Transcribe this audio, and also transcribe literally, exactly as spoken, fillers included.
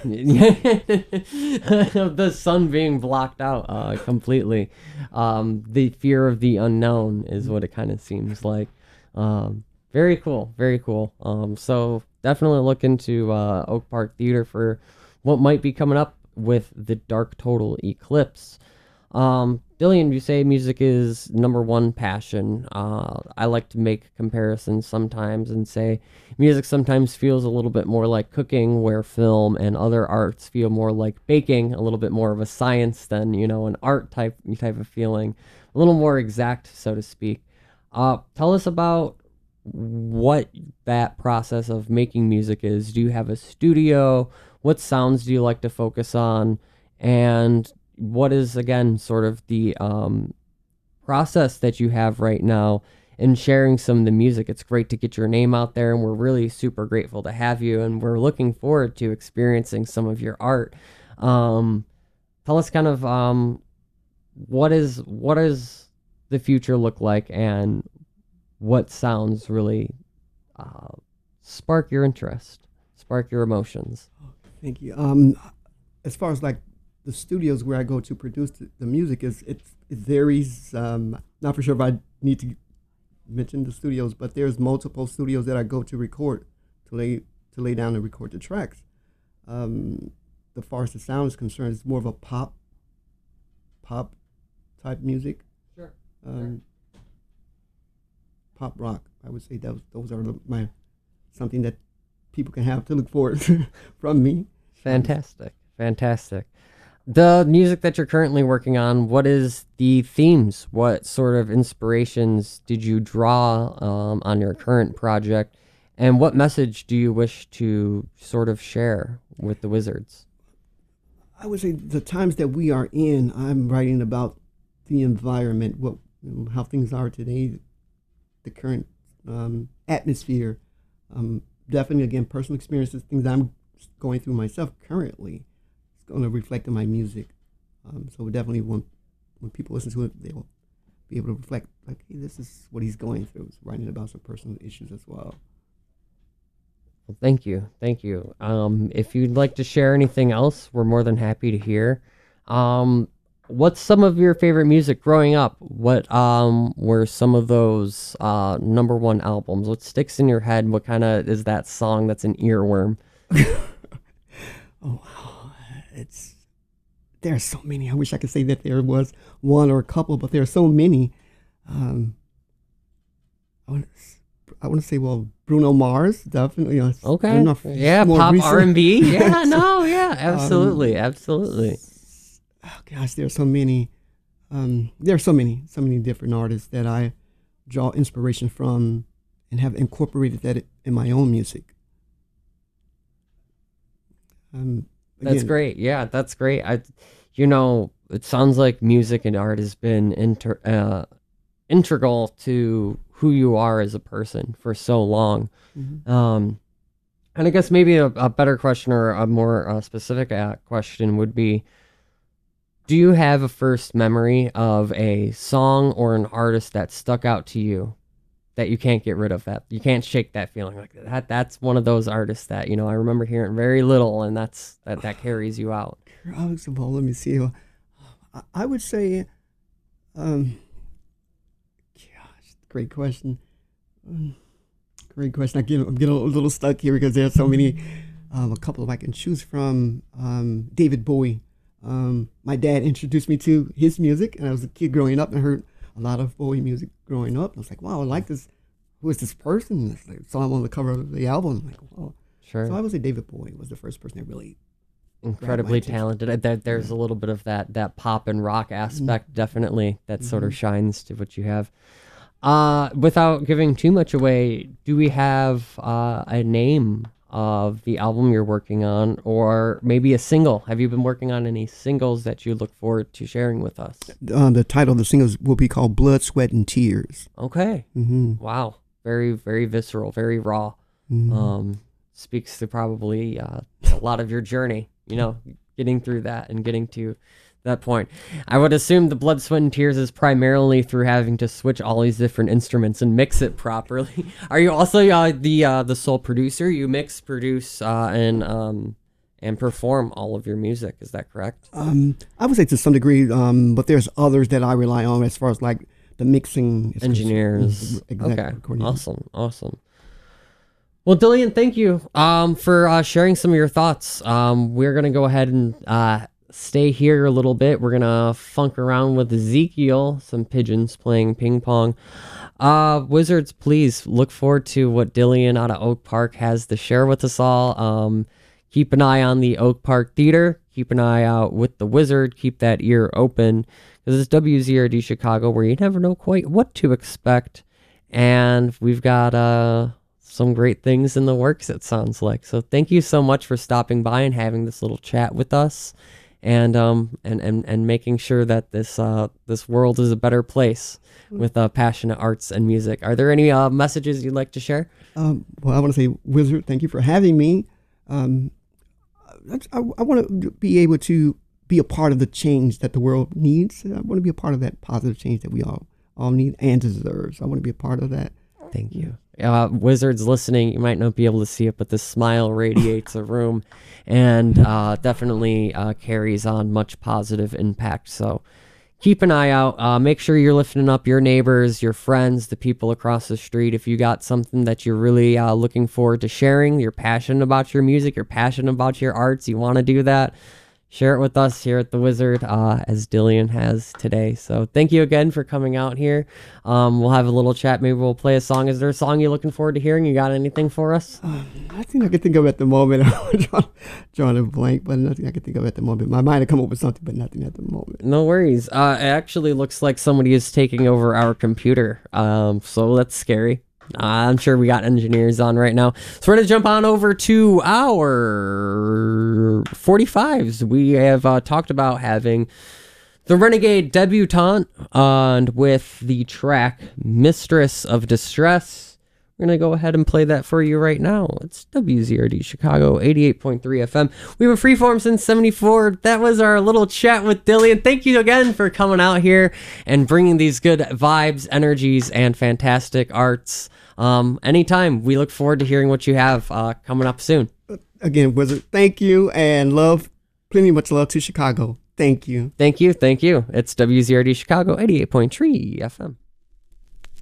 The sun being blocked out uh, completely. Um, the fear of the unknown is what it kind of seems like. Um, very cool, very cool. Um, so definitely look into uh, Oak Park Theater for what might be coming up with the Dark Total Eclipse. Um, Dillian, you say music is number one passion. Uh, I like to make comparisons sometimes and say music sometimes feels a little bit more like cooking, where film and other arts feel more like baking, a little bit more of a science than, you know, an art type type of feeling, a little more exact, so to speak. Uh, tell us about what that process of making music is. Do you have a studio? What sounds do you like to focus on? And what is, again, sort of the um, process that you have right now in sharing some of the music? It's great to get your name out there, and we're really super grateful to have you, and we're looking forward to experiencing some of your art. Um, tell us kind of um, what is what does the future look like, and what sounds really uh, spark your interest, spark your emotions? Thank you. Um, as far as like the studios where I go to produce the, the music, is it, it varies. Um, not for sure if I need to mention the studios, but there's multiple studios that I go to record to lay to lay down and record the tracks. Um, the far as the sound is concerned, it's more of a pop pop type music. Sure. Um, sure. Pop rock, I would say those those are the, my something that people can have to look forward to from me. Fantastic, fantastic. The music that you're currently working on, what is the themes? What sort of inspirations did you draw um, on your current project? And what message do you wish to sort of share with the Wizards? I would say the times that we are in, I'm writing about the environment, what how things are today, the current um, atmosphere. Um, definitely, again, personal experiences, things I'm going through myself currently. Going to reflect in my music. Um, so definitely when when people listen to it, they'll be able to reflect like, hey, this is what he's going through. It's writing about some personal issues as well. Well, thank you. Thank you. Um, if you'd like to share anything else, we're more than happy to hear. Um, what's some of your favorite music growing up? What um, were some of those uh, number one albums? What sticks in your head? What kind of is that song that's an earworm? Oh, wow. It's there are so many. I wish I could say that there was one or a couple, but there are so many. Um, I want to, I want to say, well, Bruno Mars, definitely. You know, okay. Yeah, pop R and B. Yeah, no, yeah, absolutely, um, absolutely. Oh gosh, there are so many. Um, there are so many, so many different artists that I draw inspiration from and have incorporated that in my own music. Um. That's Again. great. Yeah, that's great. I, you know, it sounds like music and art has been inter, uh, integral to who you are as a person for so long. Mm-hmm. Um, and I guess maybe a, a better question or a more uh, specific uh, question would be, do you have a first memory of a song or an artist that stuck out to you that you can't get rid of, that you can't shake that feeling like that? That's one of those artists that, you know, I remember hearing very little, and that's that that carries you out. First of all, let me see. I would say, um, gosh, great question. Um, great question. I get, I'm getting a little stuck here because there's so many. Um, a couple of I can choose from. Um, David Bowie. Um, my dad introduced me to his music, and I was a kid growing up and heard a lot of Bowie music growing up. I was like, wow, I like this. Who is this person? I like, saw him on the cover of the album. I'm like, wow. Sure. So I would say David Bowie was the first person that really incredibly talented. There, there's yeah. a little bit of that that pop and rock aspect, mm-hmm. definitely, that mm-hmm. sort of shines to what you have. Uh, without giving too much away, do we have uh, a name of the album you're working on, or maybe a single? Have you been working on any singles that you look forward to sharing with us? Uh, the title of the singles will be called Blood, Sweat, and Tears. Okay. Mm-hmm. Wow. Very, very visceral, very raw. Mm-hmm. Um, speaks to probably uh, a lot of your journey, you know, getting through that and getting to that point. I would assume the Blood, Sweat, and Tears is primarily through having to switch all these different instruments and mix it properly. Are you also uh, the uh, the sole producer? You mix, produce, uh, and um, and perform all of your music. Is that correct? Um, I would say to some degree, um, but there's others that I rely on as far as like the mixing. Engineers. Exactly. Okay. Awesome. Awesome. Well, Dillian, thank you um, for uh, sharing some of your thoughts. Um, we're going to go ahead and uh, stay here a little bit. We're going to funk around with Ezekiel, some pigeons playing ping pong. Uh, Wizards, please look forward to what Dillian out of Oak Park has to share with us all. Um, keep an eye on the Oak Park Theater. Keep an eye out with the Wizard. Keep that ear open, because it's W Z R D Chicago, where you never know quite what to expect. And we've got... Uh, some great things in the works, it sounds like. So thank you so much for stopping by and having this little chat with us, and um and and, and making sure that this uh this world is a better place with uh, passionate arts and music. Are there any uh, messages you'd like to share? Um, well, I want to say, Wizard, thank you for having me. Um, I, I, I want to be able to be a part of the change that the world needs. I want to be a part of that positive change that we all all need and deserve. So I want to be a part of that. Thank you. Uh, Wizards listening, you might not be able to see it, but this smile radiates a room, and uh, definitely uh, carries on much positive impact. So keep an eye out. Uh, make sure you're lifting up your neighbors, your friends, the people across the street. If you got something that you're really uh, looking forward to sharing, you're passionate about your music, you're passionate about your arts, you want to do that, share it with us here at the Wizard, uh, as Dillian has today. So thank you again for coming out here. Um, we'll have a little chat. Maybe we'll play a song. Is there a song you're looking forward to hearing? You got anything for us? Uh, nothing I can think of at the moment. I'm drawing, drawing a blank, but nothing I can think of at the moment. My mind had come up with something, but nothing at the moment. No worries. Uh, it actually looks like somebody is taking over our computer. Um, so that's scary. Uh, I'm sure we got engineers on right now. So we're going to jump on over to our forty-fives. We have uh, talked about having the Renegade debutante, uh, and with the track Mistress of Distress. We're going to go ahead and play that for you right now. It's W Z R D Chicago, eighty-eight point three F M. We've been freeform since seventy-four. That was our little chat with Dillian. Thank you again for coming out here and bringing these good vibes, energies, and fantastic arts. Um, anytime. We look forward to hearing what you have uh, coming up soon. Again, Wizard, thank you, and love, plenty much love to Chicago. Thank you. Thank you. Thank you. It's W Z R D Chicago, eighty-eight point three F M.